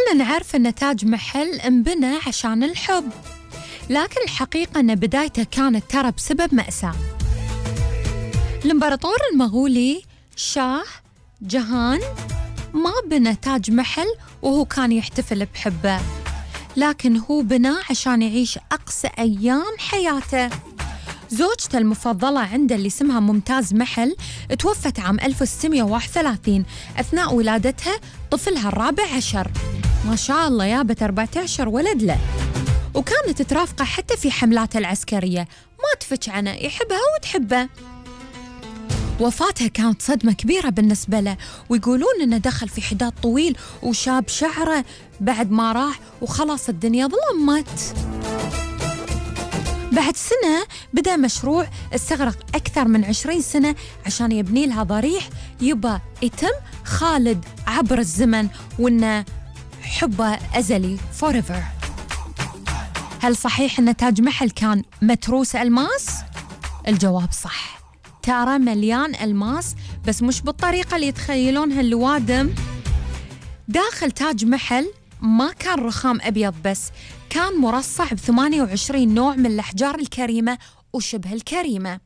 كلنا نعرف أن تاج محل انبنى عشان الحب، لكن الحقيقة أن بدايته كانت ترى بسبب مأساة. الإمبراطور المغولي شاه جهان ما بنى تاج محل وهو كان يحتفل بحبه، لكن هو بناه عشان يعيش أقصى أيام حياته. زوجته المفضلة عنده اللي اسمها ممتاز محل توفت عام 1631 أثناء ولادتها طفلها الرابع عشر. ما شاء الله جابت 14 ولد له، وكانت ترافقه حتى في حملاته العسكرية، ما تفتش عنه، يحبها وتحبه. وفاتها كانت صدمة كبيرة بالنسبة له، ويقولون إنه دخل في حداد طويل وشاب شعره بعد ما راح، وخلاص الدنيا ظلمت. بعد سنة بدأ مشروع استغرق أكثر من 20 سنة عشان يبني لها ضريح يبقى يتم خالد عبر الزمن، وإنه حبه أزلي forever. هل صحيح أن تاج محل كان متروس ألماس؟ الجواب صح، ترى مليان ألماس، بس مش بالطريقة اللي يتخيلونها اللوادم. داخل تاج محل ما كان رخام أبيض بس، كان مرصع ب28 نوع من الأحجار الكريمة وشبه الكريمة.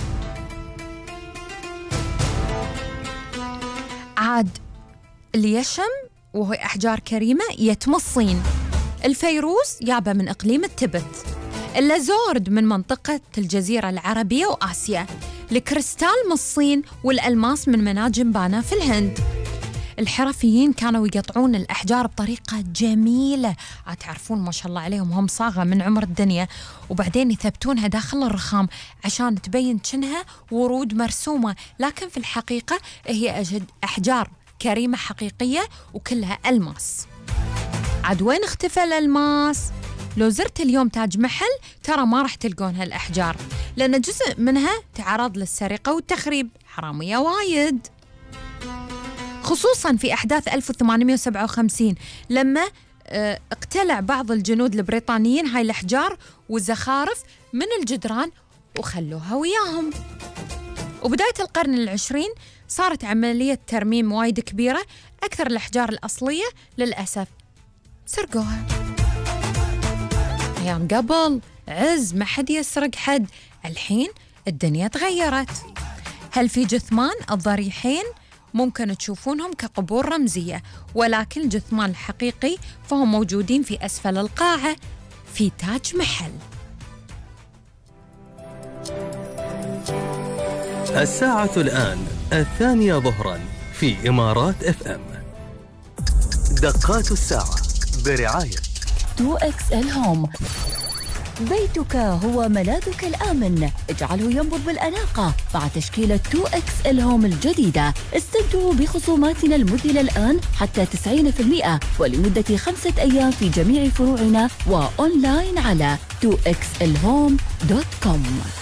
عاد اليشم وهو أحجار كريمة يتم الصين، الفيروز يابا من إقليم التبت، اللازورد من منطقة الجزيرة العربية وآسيا، الكريستال من الصين، والألماس من مناجم بانا في الهند. الحرفيين كانوا يقطعون الأحجار بطريقة جميلة، تعرفون ما شاء الله عليهم هم صاغة من عمر الدنيا، وبعدين يثبتونها داخل الرخام عشان تبين كأنها ورود مرسومة، لكن في الحقيقة هي أحجار كريمة حقيقية وكلها ألماس. عاد وين اختفى الألماس؟ لو زرت اليوم تاج محل ترى ما راح تلقون هالأحجار، لأن جزء منها تعرض للسرقة والتخريب، حرامية وايد، خصوصاً في أحداث 1857 لما اقتلع بعض الجنود البريطانيين هاي الأحجار والزخارف من الجدران وخلوها وياهم. وبداية القرن العشرين صارت عملية ترميم وايد كبيرة، أكثر الأحجار الأصلية للأسف سرقوها. أيام قبل عز ما حد يسرق حد، الحين الدنيا تغيرت. هل في جثمان الضريحين ممكن تشوفونهم كقبور رمزية، ولكن الجثمان الحقيقي فهم موجودين في أسفل القاعة في تاج محل. الساعة الآن 2 ظهرا في إمارات FM. دقات الساعة برعاية 2XL هوم. بيتك هو ملاذك الآمن، اجعله ينبض بالأناقة مع تشكيلة 2XL هوم الجديدة. استمتعوا بخصوماتنا المذهلة الآن حتى 90% ولمدة 5 أيام في جميع فروعنا وأونلاين على 2xlhome.com.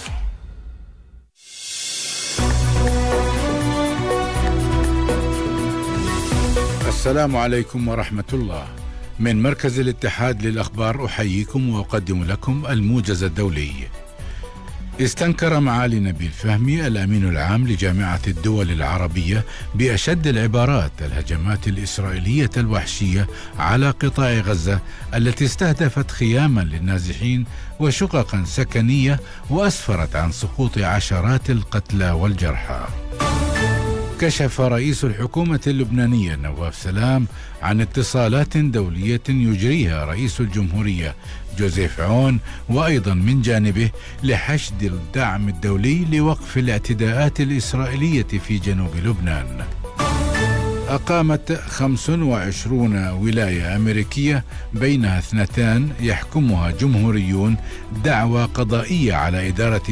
السلام عليكم ورحمة الله. من مركز الاتحاد للأخبار أحييكم وأقدم لكم الموجز الدولي. استنكر معالي نبيل فهمي الأمين العام لجامعة الدول العربية بأشد العبارات الهجمات الإسرائيلية الوحشية على قطاع غزة التي استهدفت خياما للنازحين وشققا سكنية وأسفرت عن سقوط عشرات القتلى والجرحى. كشف رئيس الحكومة اللبنانية نواف سلام عن اتصالات دولية يجريها رئيس الجمهورية جوزيف عون وأيضا من جانبه لحشد الدعم الدولي لوقف الاعتداءات الإسرائيلية في جنوب لبنان. أقامت 25 ولاية أمريكية بينها 2 يحكمها جمهوريون دعوى قضائية على إدارة